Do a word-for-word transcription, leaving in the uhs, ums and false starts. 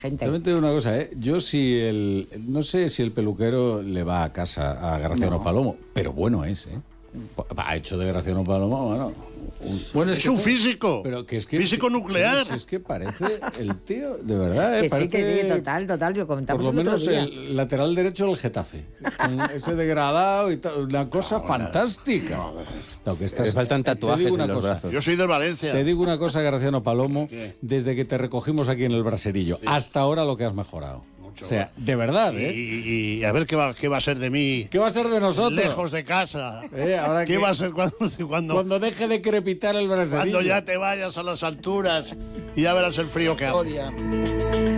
gente. También te digo una cosa, ¿eh? Yo si el... No sé si el peluquero le va a casa a Graciano no. Palomo, pero bueno es, ¿eh? Ha hecho de Graciano Palomo, bueno... Un, bueno, es, es un te... físico, pero que es que, físico nuclear. Es que parece el tío, de verdad, ¿eh? Que parece, sí, que sí, total, total, yo comentamos por lo el menos otro día. El lateral derecho del Getafe, con ese degradado y tal, una cosa no, fantástica. No, no, que estás, le faltan tatuajes en los cosa, brazos. Yo soy del Valencia. Te digo una cosa, Graciano Palomo, ¿qué? Desde que te recogimos aquí en el Braserillo, sí. hasta ahora lo que has mejorado. O sea, de verdad, ¿eh? Y, y a ver qué va, qué va a ser de mí. ¿Qué va a ser de nosotros? Lejos de casa. ¿Eh? Ahora ¿Qué que, va a ser cuando, cuando... Cuando deje de crepitar el Braserillo. Cuando ya te vayas a las alturas y ya verás el frío que hace.